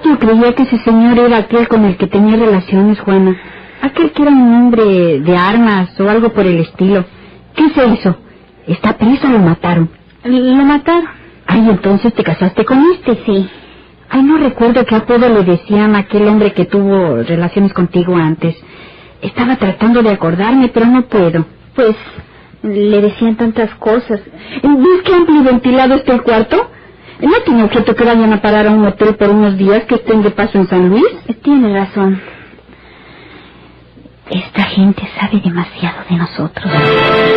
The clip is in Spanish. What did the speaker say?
Yo creía que ese señor era aquel con el que tenía relaciones, Juana. Aquel que era un hombre de armas o algo por el estilo. ¿Qué se hizo? ¿Está preso o lo mataron? Lo mataron. Ay, entonces te casaste con este. Sí. Ay, no recuerdo qué apodo le decían a aquel hombre que tuvo relaciones contigo antes. Estaba tratando de acordarme, pero no puedo. Pues le decían tantas cosas. ¿Ves qué amplio y ventilado está el cuarto? ¿No tiene objeto que vayan a parar a un hotel por unos días que estén de paso en San Luis? Tiene razón. Esta gente sabe demasiado de nosotros.